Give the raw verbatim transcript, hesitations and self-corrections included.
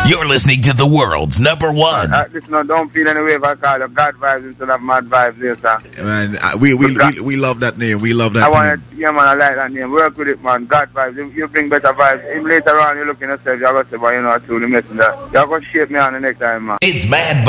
You're listening to the world's number one. Uh, listen, no, don't feel any way if I call it God Vibes instead of Mad Vibes, yes, sir. Man, uh, we, we, we, we love that name. We love that I name. want to, yeah, man, I like that name. Work with it, man. God Vibes. You, you bring better vibes. If later on you look in yourself, you're going to say, well, you know, I truly missing that. You're going to shape me on the next time, man. It's Mad